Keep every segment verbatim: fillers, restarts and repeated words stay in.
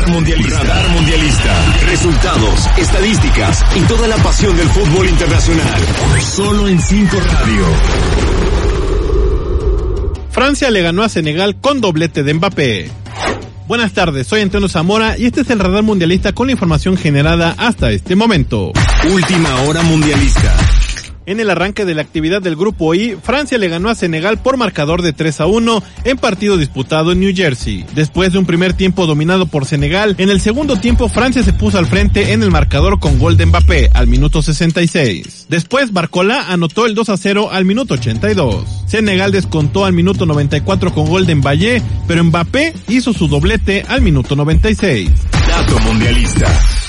Mundialista. Radar Mundialista. Resultados, estadísticas y toda la pasión del fútbol internacional. Solo en Cinco Radio. Francia le ganó a Senegal con doblete de Mbappé. Buenas tardes, soy Antonio Zamora y este es el Radar Mundialista con la información generada hasta este momento. Última hora mundialista. En el arranque de la actividad del Grupo I, Francia le ganó a Senegal por marcador de tres a uno en partido disputado en New Jersey. Después de un primer tiempo dominado por Senegal, en el segundo tiempo Francia se puso al frente en el marcador con gol de Mbappé al minuto sesenta y seis. Después Barcola anotó el dos a cero al minuto ochenta y dos. Senegal descontó al minuto noventa y cuatro con gol de Mbappé, pero Mbappé hizo su doblete al minuto noventa y seis. Dato mundialista.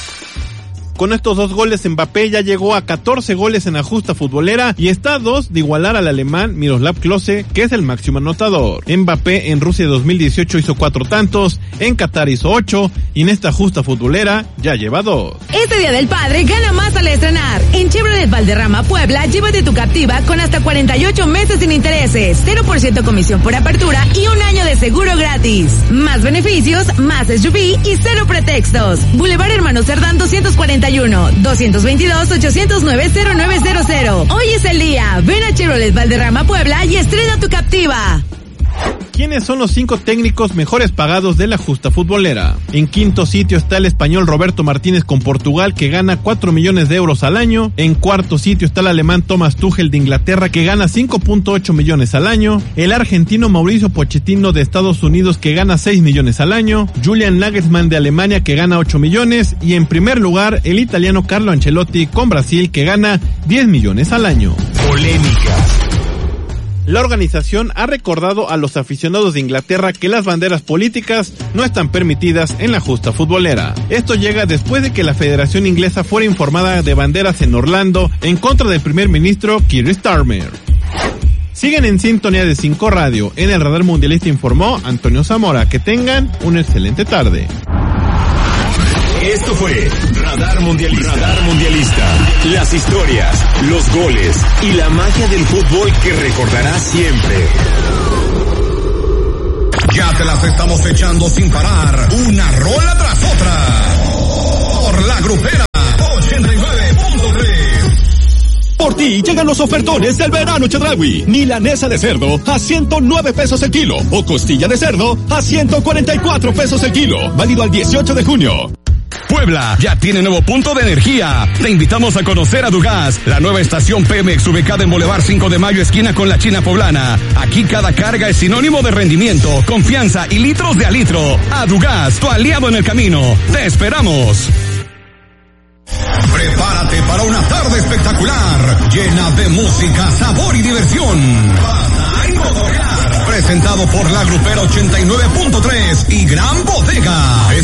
Con estos dos goles Mbappé ya llegó a catorce goles en la justa futbolera y está a dos de igualar al alemán Miroslav Klose, que es el máximo anotador. Mbappé en Rusia dos mil dieciocho hizo cuatro tantos, en Qatar hizo ocho y en esta justa futbolera ya lleva dos. Este Día del Padre gana más al estrenar. En Chevrolet Valderrama Puebla, llévate tu Captiva con hasta cuarenta y ocho meses sin intereses, cero por ciento comisión por apertura y un año de seguro gratis. Más beneficios, más S U V y cero pretextos. Boulevard Hermano Cerdán doscientos cuarenta y uno, doscientos veintidós, ochocientos nueve, cero nueve cero cero. Hoy es el día. Ven a Chevrolet Valderrama Puebla y estrena tu Captiva. ¿Quiénes son los cinco técnicos mejores pagados de la justa futbolera? En quinto sitio está el español Roberto Martínez con Portugal, que gana cuatro millones de euros al año. En cuarto sitio está el alemán Thomas Tuchel de Inglaterra, que gana cinco punto ocho millones al año. El argentino Mauricio Pochettino de Estados Unidos, que gana seis millones al año. Julian Nagelsmann de Alemania, que gana ocho millones. Y en primer lugar, el italiano Carlo Ancelotti con Brasil, que gana diez millones al año. Polémicas. La organización ha recordado a los aficionados de Inglaterra que las banderas políticas no están permitidas en la justa futbolera. Esto llega después de que la Federación Inglesa fuera informada de banderas en Orlando en contra del primer ministro Keir Starmer. Siguen en sintonía de Cinco Radio. En el Radar Mundialista informó Antonio Zamora. Que tengan una excelente tarde. Esto fue Radar Mundialista. Radar Mundialista. Las historias, los goles y la magia del fútbol que recordarás siempre. Ya te las estamos echando sin parar, una rola tras otra. Por la Grupera ochenta y nueve punto tres. Por ti llegan los ofertones del verano Chedraui. Milanesa de cerdo a ciento nueve pesos el kilo o costilla de cerdo a ciento cuarenta y cuatro pesos el kilo. Válido al dieciocho de junio. Puebla ya tiene nuevo punto de energía. Te invitamos a conocer Adugas, la nueva estación Pemex ubicada en Boulevard cinco de mayo, esquina con la China Poblana. Aquí cada carga es sinónimo de rendimiento, confianza y litros de a litro. Adugas, tu aliado en el camino. Te esperamos. Prepárate para una tarde espectacular, llena de música, sabor y diversión. Presentado por la Grupera ochenta y nueve punto tres y Gran Bodega.